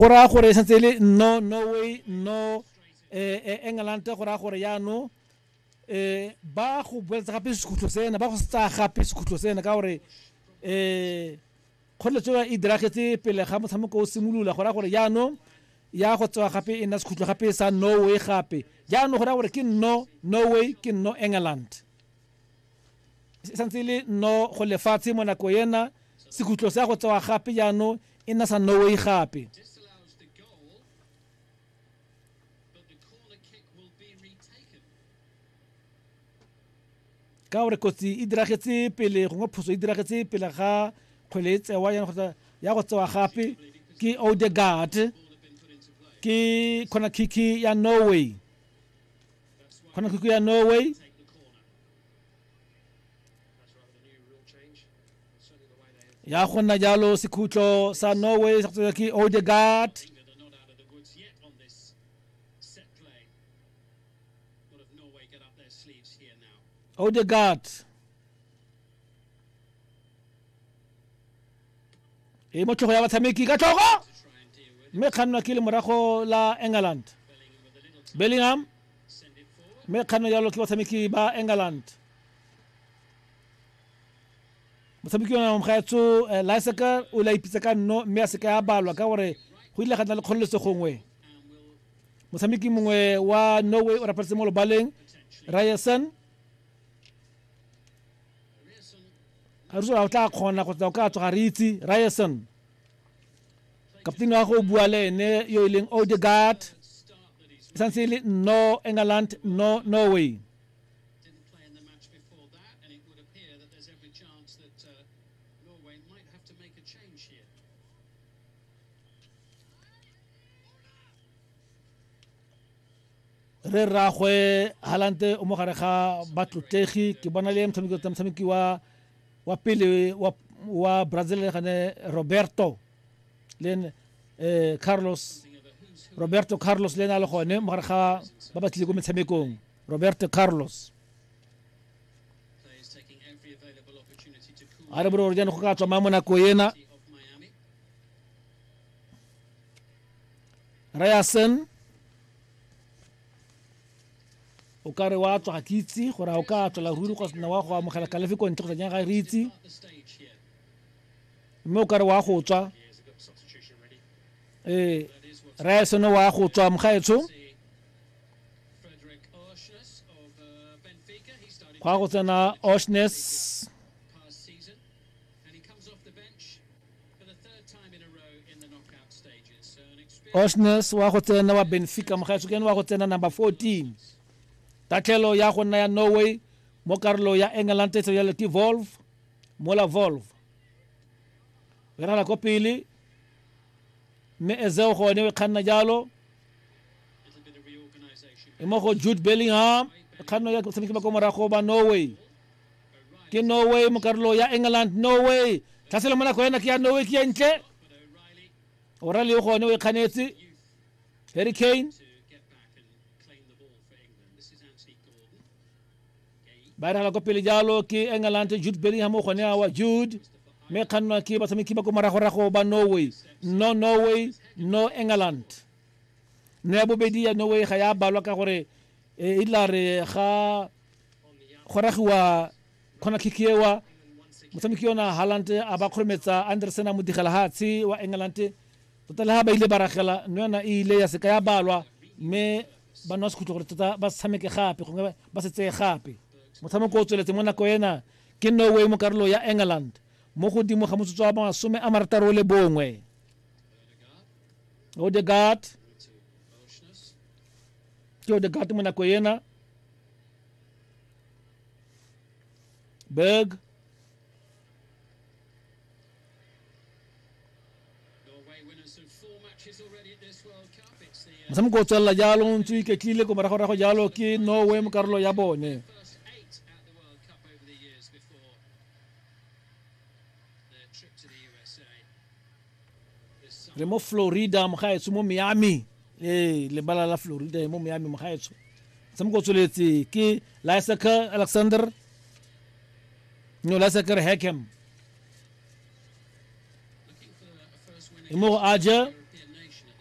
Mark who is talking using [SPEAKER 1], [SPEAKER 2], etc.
[SPEAKER 1] gora gore santsele no Norway no England gora gore ya no ba go boetsa gape sekhutlho sena ba go tsa gape sekhutlho sena ka gore kgoletswa e diragetse pele ga motshameko o simolola gore ya no ya go tswa gape ena sekhutlho gape sa Norway gape ya no gore ke no Norway ke no England santsele no go lefatshe mo nako yena sekhutlho sa go tswa gape ya no ena sa Norway gape ka gore kotsi e diragetse pele go phoso e diragetse pele ga kgwele tsewa ya go tsewa gape ke Odegaard ke khona kiki ya Norway ya gona jalo sekhutlho sa Norway sa ke Odegaard mo tlogo ya batshameki ka tlogo mme kganwa ke le morago la England Bellingham mme kganwa jalo ke batshameki ba England motshameki wa mgaetso Lysaker o la ipitsa ka no mme a se ka balwa ka gore go ile ga nna le kgololese gongwe motshameki mongwe wa Norway o rapetse mo lobaleng Ryerson o tla kgona go tla ka tsoga re itse Ryerson kapteni wa go bua le ene yo ileng Odegaard essentially no England no Norway re ragwe Haaland o mogare ga batlotlegi ke bona le motshameki wa pele wa Brazil gane Roberto Carlos le na le gone mogare ga ba batlile go metshamekong Roberto Carlos a re bro jana go ka tswa mo nako yena Ryerson o kare wa tswa kitsi gore o ka tswa la ruri go sena wa go amogela kalafi ko ntse go tsanya ga ritsi mme o kare wa go tswa Ryerson wa go tswa mgaetso kwa go tsena Oshnes wa go tsena wa Benfica mgaetso ke wa go tsena number 14 tatlhelo ya go nna ya Norway mo karolo ya England tse ya le Volve mola Volve vera la kopili me ezeo go ne khanna jalo mo go Jude Bellingham khanno ya tshameki ba ko morago ba Norway ke Norway mo karolo ya England Norway tlhaselo mona go ena ke ya Norway ke entle O'Reilly go ne o khanetse Harry Kane bayra la ko pele jalo ke England Jude Bellingham go ne wa Jude me khanna ke batshameki ba ko morago ba Norway no Norway no England ne bobedi ya Norway ga ya balwa ka gore e ilare ga goragiwa khona kikiewa motshameki yona Haaland a ba khrometsa Anderson a modigela hatsi wa England totala ha ba ile baragela nona ile ya se ka ya balwa me ba no se khutlo gore tota ba tshameke gape go ba setse gape motshameko o tsweletse mo nako ena ke Norway mo karolo ya England mo godimo ga motsotso wa 61 Odegaard ke Odegaard mo nako ena Berg motshameko o tswelela jalo ntse iketlile ko morago jalo ke Norway mo karolo ya bone re mo Florida mogaetso mo Miami le bala la Florida mo Miami mogaetso motshameko o tsweletse ke Lysaker Alexander no Lysaker Hakem mo Aja